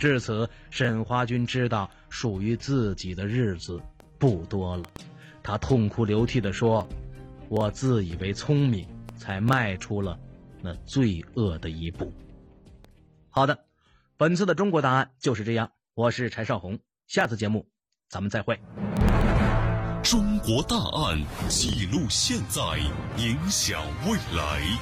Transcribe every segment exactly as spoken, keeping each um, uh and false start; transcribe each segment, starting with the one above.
至此，沈华军知道属于自己的日子不多了。他痛哭流涕地说：“我自以为聪明，才迈出了那罪恶的一步。”好的，本次的中国答案就是这样。我是柴少红，下次节目咱们再会。 中国大案记录现在，影响未来。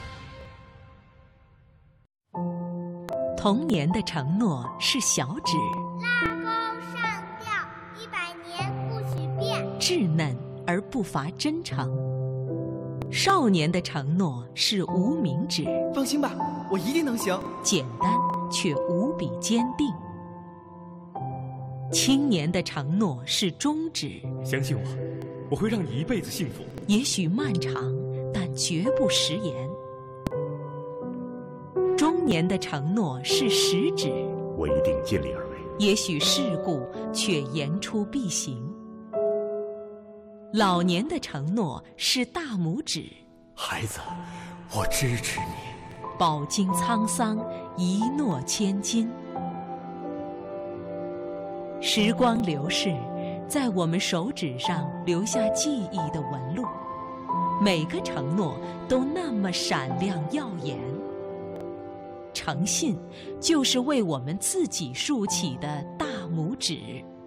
童年的承诺是小指， 拉钩上吊，一百年不许变， 稚嫩而不乏真诚。少年的承诺是无名指， 放心吧，我一定能行。 简单却无比坚定。青年的承诺是中指， 相信我，我会让你一辈子幸福。 也许漫长，但绝不食言。中年的承诺是食指， 我一定尽力而为。 也许世故，却言出必行。老年的承诺是大拇指， 孩子，我支持你。 饱经沧桑，一诺千金。时光流逝，在我们手指上留下记忆的纹路，每个承诺都那么闪亮耀眼。诚信就是为我们自己竖起的大拇指。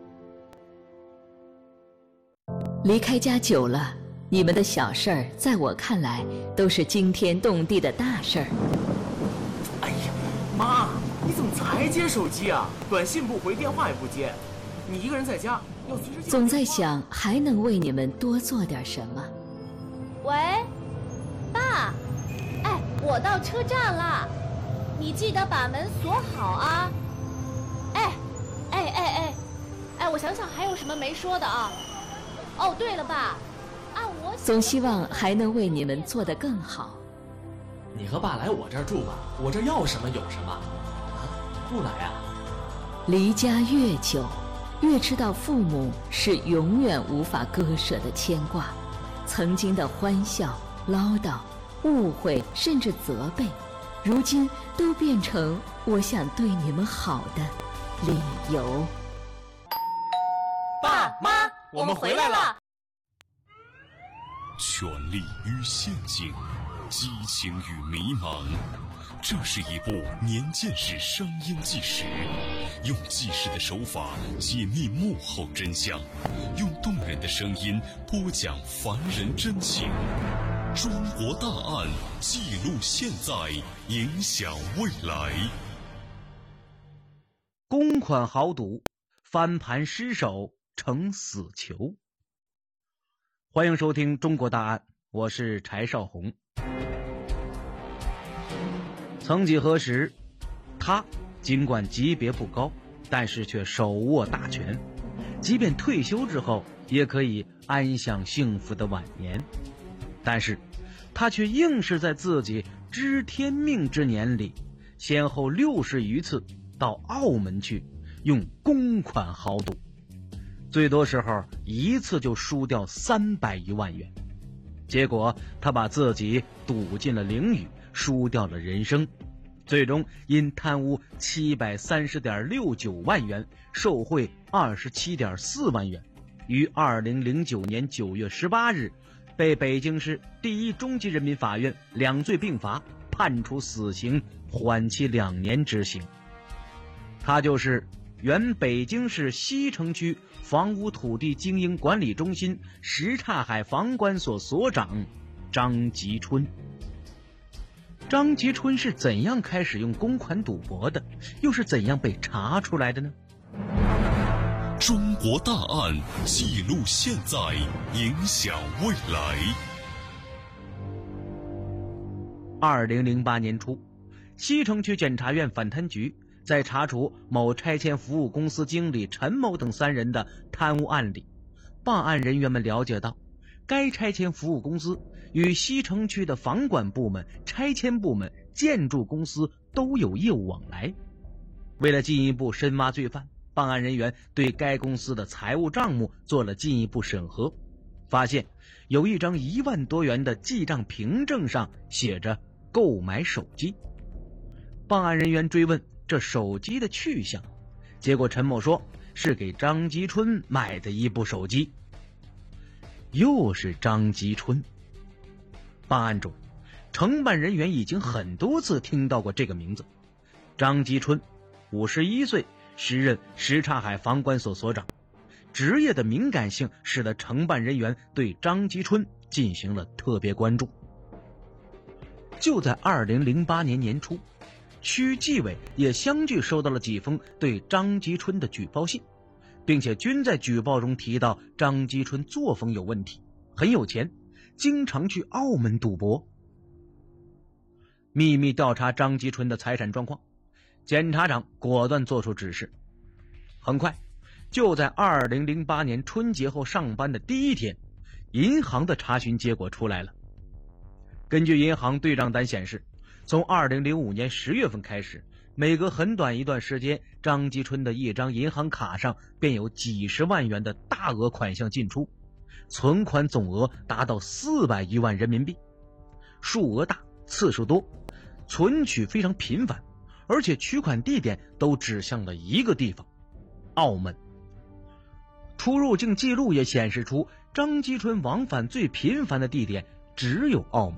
离开家久了，你们的小事儿在我看来都是惊天动地的大事儿。 哎呀，妈，你怎么才接手机啊？短信不回，电话也不接。你一个人在家，要随时。 总在想还能为你们多做点什么。 喂，爸，哎，我到车站了，你记得把门锁好啊。哎，哎哎哎，哎，我想想还有什么没说的啊？哦，对了，爸，按我总希望还能为你们做得更好。 你和爸来我这儿住吧，我这要什么有什么。啊，不来啊？ 离家越久，越知道父母是永远无法割舍的牵挂。曾经的欢笑、唠叨、误会，甚至责备，如今都变成我想对你们好的理由。 爸妈，我们回来了。 权力与陷阱，激情与迷茫，这是一部年鉴识商英纪实，用纪实的手法解密幕后真相，用动人的声音播讲凡人真情。中国大案记录现在，影响未来。 公款豪赌，翻盘失手成死囚。欢迎收听中国大案，我是柴少红。曾几何时，他尽管级别不高，但是却手握大权，即便退休之后也可以安享幸福的晚年。但是他却硬是在自己知天命之年里，先后六十余次到澳门去用公款豪赌，最多时候一次就输掉三百余万元。结果他把自己赌进了囹圄，输掉了人生，最终因贪污七百三十点六九万元，受贿二十七点四万元，于二零零九年九月十八日被北京市第一中级人民法院两罪并罚，判处死刑，缓期两年执行。他就是原北京市西城区房屋土地经营管理中心什刹海房管所所长张吉春。张吉春是怎样开始用公款赌博的，又是怎样被查出来的呢？ 中国大案记录现在，影响未来。 二零零八年初，西城区检察院反贪局在查处某拆迁服务公司经理陈某等三人的贪污案里，办案人员们了解到，该拆迁服务公司与西城区的房管部门、拆迁部门、建筑公司都有业务往来。为了进一步深挖罪犯，办案人员对该公司的财务账目做了进一步审核，发现有一张一万多元的记账凭证上写着购买手机。办案人员追问这手机的去向，结果陈某说是给张吉春买的一部手机。又是张吉春。办案中，承办人员已经很多次听到过这个名字。张吉春，五十一岁，时任什刹海房管所所长。职业的敏感性使得承办人员对张吉春进行了特别关注。就在二零零八年年初，区纪委也相继收到了几封对张吉春的举报信，并且均在举报中提到张吉春作风有问题，很有钱，经常去澳门赌博。秘密调查张吉春的财产状况，检察长果断作出指示。很快，就在二零零八年春节后上班的第一天，银行的查询结果出来了。根据银行对账单显示，从二零零五年十月份开始，每隔很短一段时间，张吉春的一张银行卡上便有几十万元的大额款项进出，存款总额达到四百余万人民币，数额大，次数多，存取非常频繁，而且取款地点都指向了一个地方——澳门。出入境记录也显示出张吉春往返最频繁的地点只有澳门。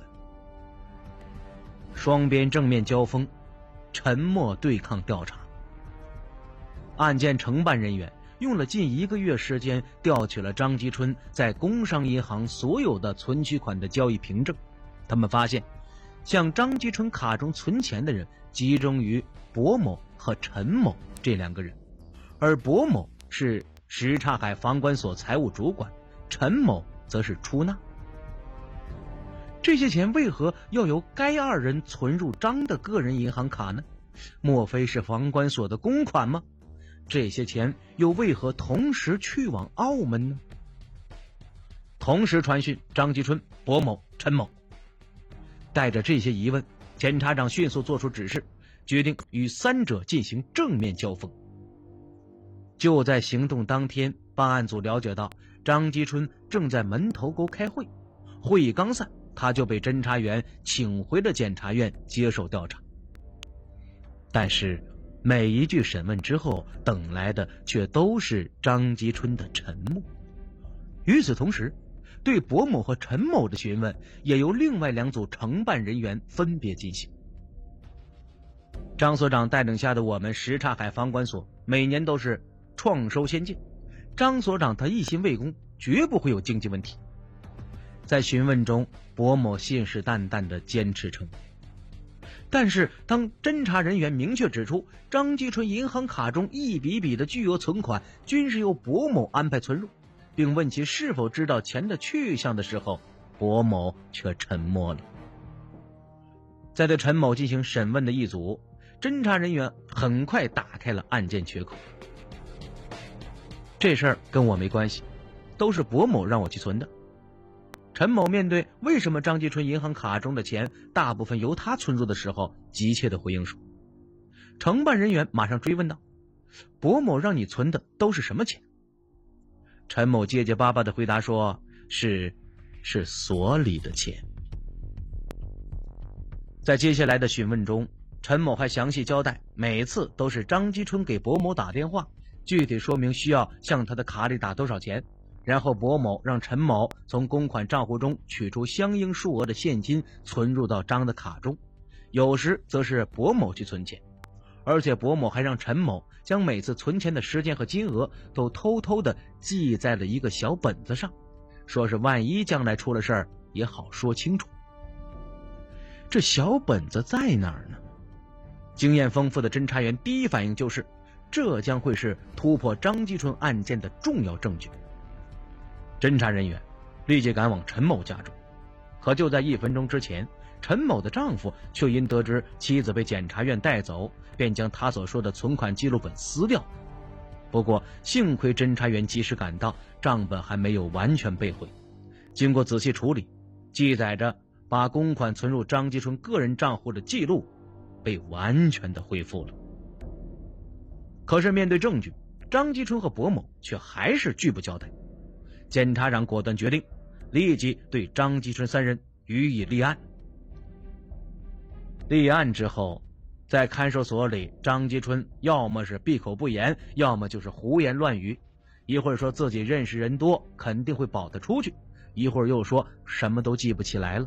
双边正面交锋，沉默对抗调查。案件承办人员用了近一个月时间调取了张吉春在工商银行所有的存取款的交易凭证。他们发现，向张吉春卡中存钱的人集中于薄某和陈某这两个人，而薄某是什刹海房管所财务主管，陈某则是出纳。这些钱为何要由该二人存入张的个人银行卡呢？莫非是房管所的公款吗？这些钱又为何同时去往澳门呢？同时传讯张吉春、薄某、陈某。带着这些疑问，检察长迅速作出指示，决定与三者进行正面交锋。就在行动当天，办案组了解到张吉春正在门头沟开会，会议刚散，他就被侦查员请回了检察院接受调查。但是每一句审问之后，等来的却都是张吉春的沉默。与此同时，对薄某和陈某的询问也由另外两组承办人员分别进行。张所长带领下的我们什刹海房管所每年都是创收先进，张所长他一心为公，绝不会有经济问题。在询问中，薄某信誓旦旦地坚持称，但是当侦查人员明确指出张吉春银行卡中一笔笔的巨额存款均是由薄某安排存入，并问其是否知道钱的去向的时候，薄某却沉默了。在对陈某进行审问的一组，侦查人员很快打开了案件缺口。这事儿跟我没关系，都是薄某让我去存的。陈某面对为什么张吉春银行卡中的钱大部分由他存入的时候，急切地回应说。承办人员马上追问道：薄某让你存的都是什么钱？陈某结结巴巴地回答说：是是所里的钱。在接下来的询问中，陈某还详细交代，每次都是张吉春给薄某打电话，具体说明需要向他的卡里打多少钱，然后薄某让陈某从公款账户中取出相应数额的现金存入到张的卡中，有时则是薄某去存钱。而且薄某还让陈某将每次存钱的时间和金额都偷偷地记在了一个小本子上，说是万一将来出了事儿也好说清楚。这小本子在哪儿呢？经验丰富的侦查员第一反应就是，这将会是突破张吉春案件的重要证据。侦查人员立即赶往陈某家中，可就在一分钟之前，陈某的丈夫却因得知妻子被检察院带走，便将他所说的存款记录本撕掉。不过幸亏侦查员及时赶到，账本还没有完全被毁。经过仔细处理，记载着把公款存入张吉春个人账户的记录被完全的恢复了。可是面对证据，张吉春和薄某却还是拒不交代。检察长果断决定立即对张吉春三人予以立案。立案之后， 在看守所里，张吉春要么是闭口不言，要么就是胡言乱语，一会儿说自己认识人多，肯定会保得出去，一会儿又说什么都记不起来了。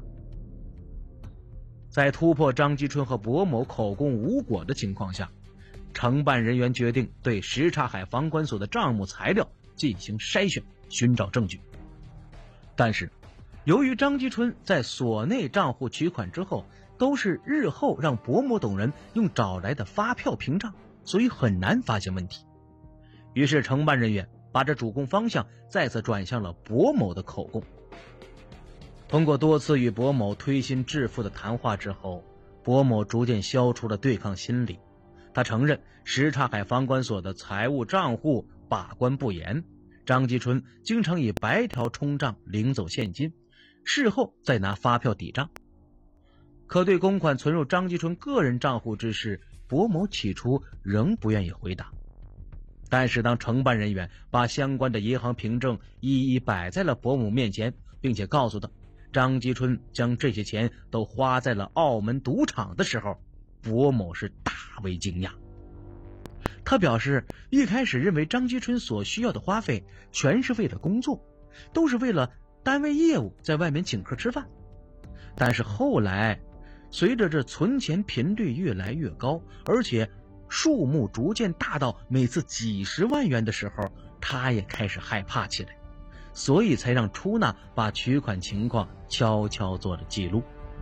在突破张吉春和薄某口供无果的情况下，承办人员决定对什刹海房管所的账目材料进行筛选，寻找证据。但是由于张吉春在所内账户取款之后都是日后让薄某等人用找来的发票凭账，所以很难发现问题。于是承办人员把这主攻方向再次转向了薄某的口供。通过多次与薄某推心置腹的谈话之后，薄某逐渐消除了对抗心理。他承认什刹海房管所的财务账户把关不严，张吉春经常以白条充账领走现金，事后再拿发票抵账。可对公款存入张吉春个人账户之事，薄某起初仍不愿意回答。但是当承办人员把相关的银行凭证一一摆在了薄某面前，并且告诉他张吉春将这些钱都花在了澳门赌场的时候，薄某是大为惊讶。他表示一开始认为张吉春所需要的花费全是为了工作，都是为了单位业务在外面请客吃饭。但是后来随着这存钱频率越来越高，而且数目逐渐大到每次几十万元的时候，他也开始害怕起来，所以才让出纳把取款情况悄悄做了记录。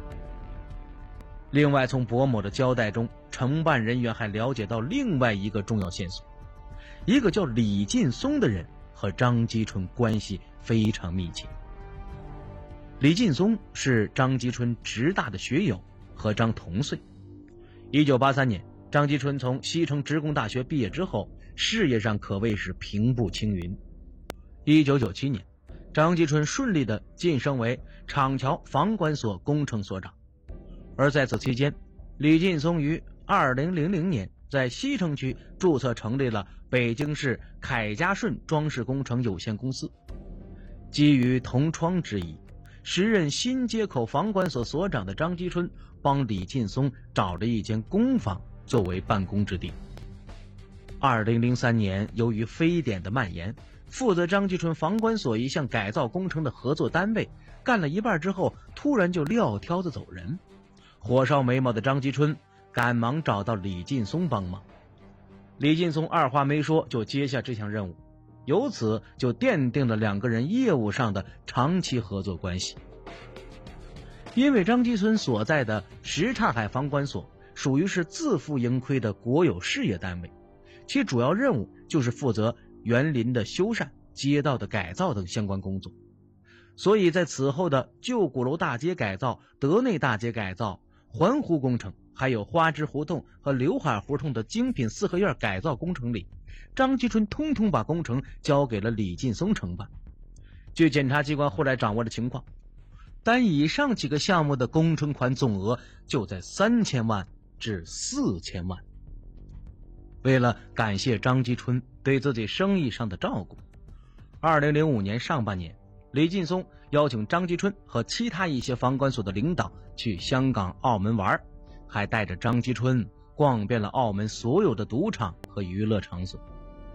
另外，从薄某的交代中，承办人员还了解到另外一个重要线索，一个叫李劲松的人和张吉春关系非常密切。李劲松是张吉春职大的学友，和张同岁。一九八三年，张吉春从西城职工大学毕业之后，事业上可谓是平步青云。一九九七年，张吉春顺利地晋升为厂桥房管所工程所长。而在此期间，李劲松于二零零零年在西城区注册成立了北京市凯家顺装饰工程有限公司。基于同窗之谊，时任新街口房管所所长的张吉春帮李劲松找了一间工坊作为办公之地。二零零三年，由于非典的蔓延，负责张吉春房管所一项改造工程的合作单位干了一半之后，突然就撂挑子走人。火烧眉毛的张吉春赶忙找到李劲松帮忙，李劲松二话没说就接下这项任务，由此就奠定了两个人业务上的长期合作关系。因为张吉春所在的什刹海房管所属于是自负盈亏的国有事业单位，其主要任务就是负责园林的修缮、街道的改造等相关工作，所以在此后的旧鼓楼大街改造、德内大街改造、环湖工程，还有花枝胡同和刘海胡同的精品四合院改造工程里，张吉春通通把工程交给了李劲松承办。据检察机关后来掌握的情况，单以上几个项目的工程款总额就在三千万至四千万。为了感谢张吉春对自己生意上的照顾，二零零五年上半年，李劲松邀请张吉春和其他一些房管所的领导去香港、澳门玩，还带着张吉春逛遍了澳门所有的赌场和娱乐场所。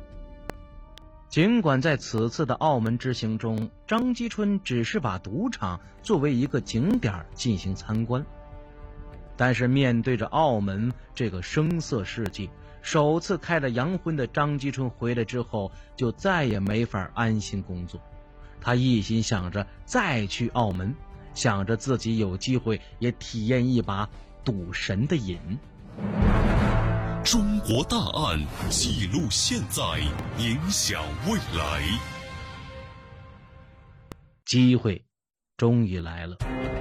尽管在此次的澳门之行中，张吉春只是把赌场作为一个景点进行参观，但是面对着澳门这个声色世界，首次开了洋荤的张吉春回来之后，就再也没法安心工作。他一心想着再去澳门，想着自己有机会也体验一把赌神的瘾。 中国大案记录现在，影响未来。 机会终于来了。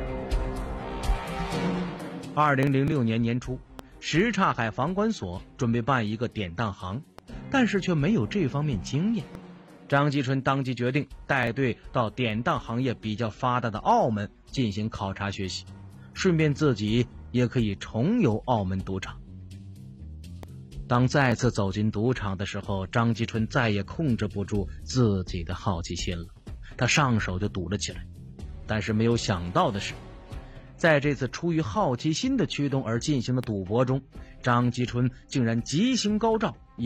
二零零六年年初，什刹海房管所准备办一个典当行，但是却没有这方面经验。张吉春当即决定带队到典当行业比较发达的澳门进行考察学习，顺便自己也可以重游澳门赌场。当再次走进赌场的时候，张吉春再也控制不住自己的好奇心了，他上手就赌了起来。但是没有想到的是， 在这次出于好奇心的驱动而进行的赌博中，张吉春竟然吉星高照，